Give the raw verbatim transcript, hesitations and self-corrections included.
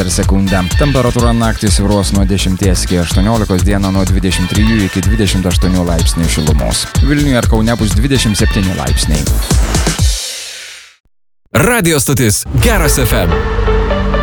per sekundę. Temperatūra naktį svyruos nuo dešimties iki aštuoniolikos, dieną nuo dvidešimt trijų iki dvidešimt aštuonių laipsnių šilumos. Vilniuje ir Kaune bus dvidešimt septyni laipsniai. Radio stotis Geras F M.